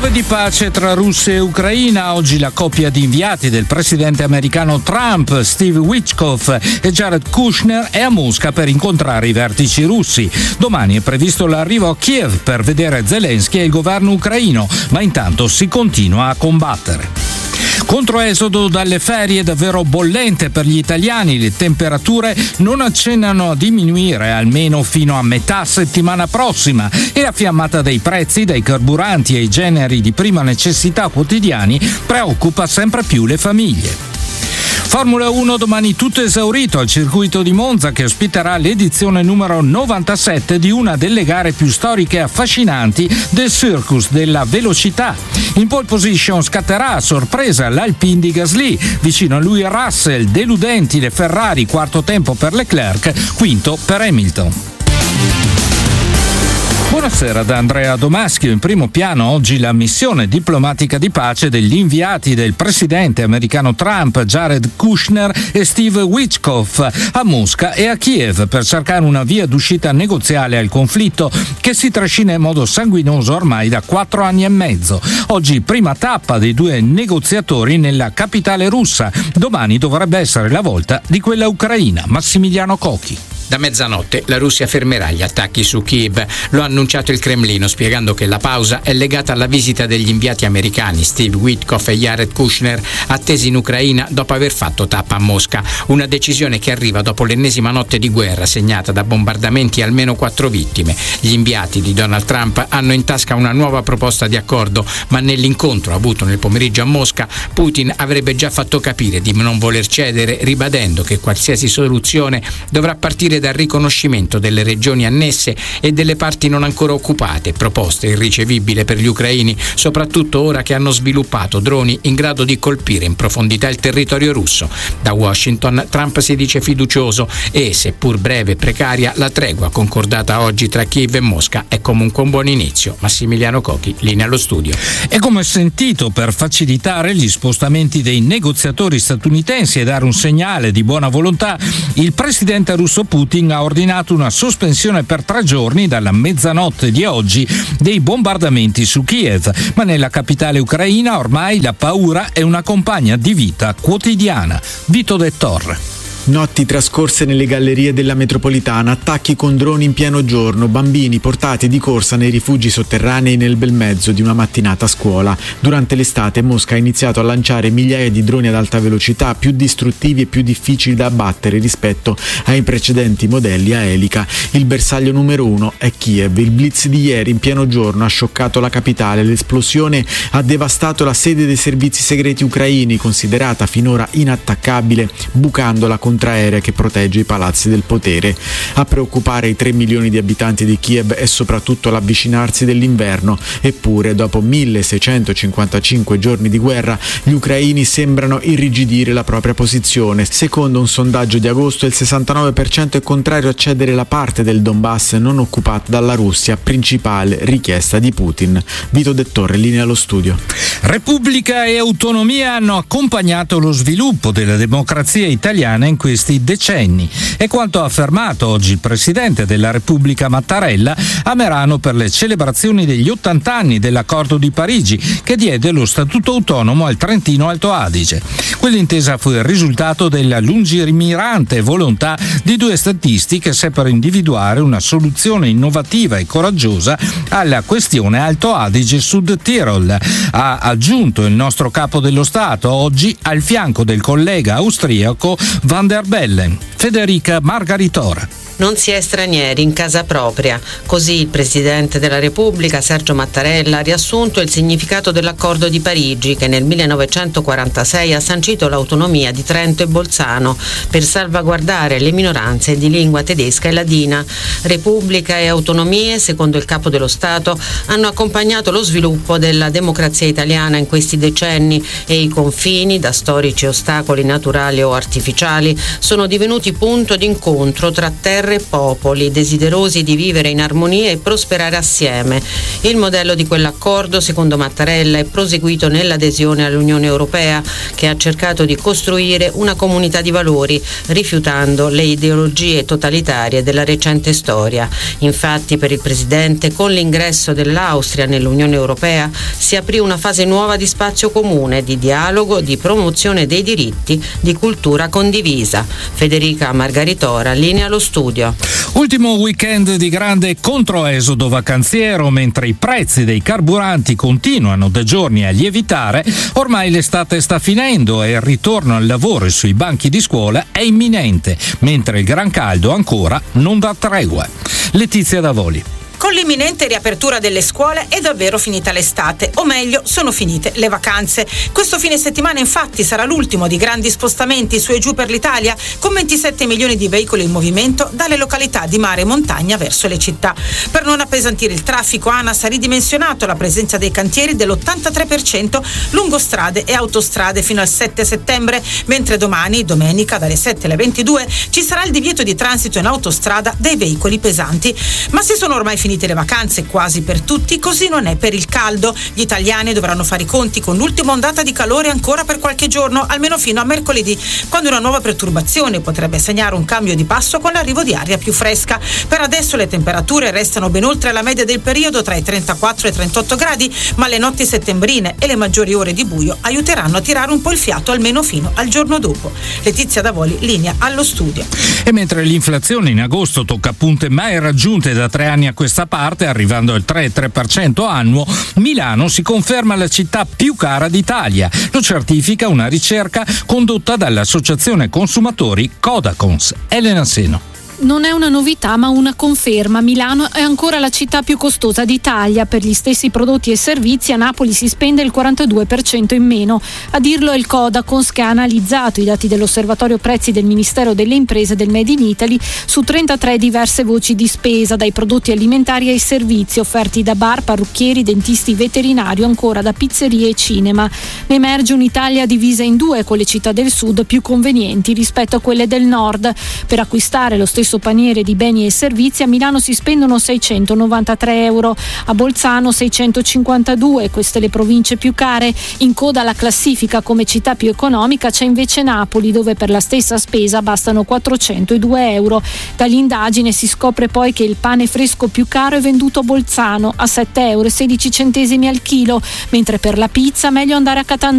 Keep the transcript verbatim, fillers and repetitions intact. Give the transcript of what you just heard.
Prove di pace tra Russia e Ucraina. Oggi la coppia di inviati del presidente americano Trump, Steve Witkoff e Jared Kushner, è a Mosca per incontrare i vertici russi. Domani è previsto l'arrivo a Kiev per vedere Zelensky e il governo ucraino, ma intanto si continua a combattere. Controesodo dalle ferie davvero bollente per gli italiani, le temperature non accennano a diminuire almeno fino a metà settimana prossima e la fiammata dei prezzi dai carburanti ai generi di prima necessità quotidiani preoccupa sempre più le famiglie. Formula uno domani tutto esaurito al circuito di Monza, che ospiterà l'edizione numero novantasette di una delle gare più storiche e affascinanti del circus della velocità. In pole position scatterà a sorpresa l'Alpine di Gasly, vicino a lui Russell, deludenti le Ferrari, quarto tempo per Leclerc, quinto per Hamilton. Buonasera da Andrea Domaschio. In primo piano oggi la missione diplomatica di pace degli inviati del presidente americano Trump, Jared Kushner e Steve Witkoff, a Mosca e a Kiev per cercare una via d'uscita negoziale al conflitto che si trascina in modo sanguinoso ormai da quattro anni e mezzo. Oggi prima tappa dei due negoziatori nella capitale russa. Domani dovrebbe essere la volta di quella ucraina. Massimiliano Cocchi. Da mezzanotte la Russia fermerà gli attacchi su Kiev. Lo ha annunciato il Cremlino, spiegando che la pausa è legata alla visita degli inviati americani Steve Witkoff e Jared Kushner, attesi in Ucraina dopo aver fatto tappa a Mosca. Una decisione che arriva dopo l'ennesima notte di guerra segnata da bombardamenti e almeno quattro vittime. Gli inviati di Donald Trump hanno in tasca una nuova proposta di accordo, ma nell'incontro avuto nel pomeriggio a Mosca, Putin avrebbe già fatto capire di non voler cedere, ribadendo che qualsiasi soluzione dovrà partire dal riconoscimento delle regioni annesse e delle parti non ancora occupate, proposta irricevibile per gli ucraini, soprattutto ora che hanno sviluppato droni in grado di colpire in profondità il territorio russo. Da Washington Trump si dice fiducioso e, seppur breve e precaria, la tregua concordata oggi tra Kiev e Mosca è comunque un buon inizio. Massimiliano Cocchi, linea allo studio. E come sentito, per facilitare gli spostamenti dei negoziatori statunitensi e dare un segnale di buona volontà, il presidente russo Putin ha ordinato una sospensione per tre giorni dalla mezzanotte di oggi dei bombardamenti su Kiev, ma nella capitale ucraina ormai la paura è una compagna di vita quotidiana. Vito De Torre. Notti trascorse nelle gallerie della metropolitana, attacchi con droni in pieno giorno, bambini portati di corsa nei rifugi sotterranei nel bel mezzo di una mattinata a scuola. Durante l'estate Mosca ha iniziato a lanciare migliaia di droni ad alta velocità, più distruttivi e più difficili da abbattere rispetto ai precedenti modelli a elica. Il bersaglio numero uno è Kiev. Il blitz di ieri in pieno giorno ha scioccato la capitale. L'esplosione ha devastato la sede dei servizi segreti ucraini, considerata finora inattaccabile, bucando la contraerea che protegge i palazzi del potere. A preoccupare i tre milioni di abitanti di Kiev è soprattutto l'avvicinarsi dell'inverno, eppure dopo milleseicentocinquantacinque giorni di guerra gli ucraini sembrano irrigidire la propria posizione. Secondo un sondaggio di agosto il sessantanove per cento è contrario a cedere la parte del Donbass non occupata dalla Russia, principale richiesta di Putin. Vito De Torre, linea allo studio. Repubblica e autonomia hanno accompagnato lo sviluppo della democrazia italiana in questi decenni. È quanto ha affermato oggi il presidente della Repubblica Mattarella a Merano per le celebrazioni degli ottanta anni dell'Accordo di Parigi, che diede lo statuto autonomo al Trentino Alto Adige. Quell'intesa fu il risultato della lungimirante volontà di due statisti che seppero individuare una soluzione innovativa e coraggiosa alla questione Alto Adige-Sud Tirol. Ha aggiunto il nostro capo dello Stato, oggi al fianco del collega austriaco Van der Bellen. Federica Margaritora. Non si è stranieri in casa propria. Così il Presidente della Repubblica, Sergio Mattarella, ha riassunto il significato dell'Accordo di Parigi, che nel millenovecentoquarantasei ha sancito l'autonomia di Trento e Bolzano per salvaguardare le minoranze di lingua tedesca e ladina. Repubblica e autonomie, secondo il Capo dello Stato, hanno accompagnato lo sviluppo della democrazia italiana in questi decenni e i confini, da storici ostacoli naturali o artificiali, sono divenuti punto d'incontro tra terre tre popoli, desiderosi di vivere in armonia e prosperare assieme. Il modello di quell'accordo, secondo Mattarella, è proseguito nell'adesione all'Unione Europea, che ha cercato di costruire una comunità di valori, rifiutando le ideologie totalitarie della recente storia. Infatti, per il Presidente, con l'ingresso dell'Austria nell'Unione Europea si aprì una fase nuova di spazio comune, di dialogo, di promozione dei diritti, di cultura condivisa. Federica Margaritora, linea allo studio. Ultimo weekend di grande controesodo vacanziero, mentre i prezzi dei carburanti continuano da giorni a lievitare. Ormai l'estate sta finendo e il ritorno al lavoro e sui banchi di scuola è imminente, mentre il gran caldo ancora non dà tregua. Letizia Davoli. Con l'imminente riapertura delle scuole è davvero finita l'estate, o meglio, sono finite le vacanze. Questo fine settimana infatti sarà l'ultimo di grandi spostamenti su e giù per l'Italia, con ventisette milioni di veicoli in movimento dalle località di mare e montagna verso le città. Per non appesantire il traffico, ANAS ha ridimensionato la presenza dei cantieri dell'ottantatré per cento lungo strade e autostrade fino al sette settembre, mentre domani, domenica, dalle sette alle ventidue, ci sarà il divieto di transito in autostrada dei veicoli pesanti. Ma se sono ormai finite le vacanze quasi per tutti, così non è per il caldo. Gli italiani dovranno fare i conti con l'ultima ondata di calore ancora per qualche giorno, almeno fino a mercoledì, quando una nuova perturbazione potrebbe segnare un cambio di passo con l'arrivo di aria più fresca. Per adesso le temperature restano ben oltre la media del periodo, tra i trentaquattro e i trentotto gradi, ma le notti settembrine e le maggiori ore di buio aiuteranno a tirare un po' il fiato almeno fino al giorno dopo. Letizia Davoli, linea allo studio. E mentre l'inflazione in agosto tocca punte mai raggiunte da tre anni a questa parte, arrivando al tre virgola tre per cento annuo, Milano si conferma la città più cara d'Italia. Lo certifica una ricerca condotta dall'associazione consumatori Codacons. Elena Seno. Non è una novità ma una conferma. Milano è ancora la città più costosa d'Italia. Per gli stessi prodotti e servizi a Napoli si spende il quarantadue per cento in meno. A dirlo è il Codacons, che ha analizzato i dati dell'Osservatorio Prezzi del Ministero delle Imprese del Made in Italy su trentatré diverse voci di spesa, dai prodotti alimentari ai servizi offerti da bar, parrucchieri, dentisti, veterinario, ancora da pizzerie e cinema. Ne emerge un'Italia divisa in due, con le città del sud più convenienti rispetto a quelle del nord. Per acquistare lo stesso paniere di beni e servizi a Milano si spendono seicentonovantatré euro, a Bolzano seicentocinquantadue, queste le province più care. In coda alla classifica come città più economica c'è invece Napoli, dove per la stessa spesa bastano quattrocentodue euro. Dall'indagine si scopre poi che il pane fresco più caro è venduto a Bolzano a sette euro e sedici centesimi al chilo, mentre per la pizza meglio andare a Catanzaro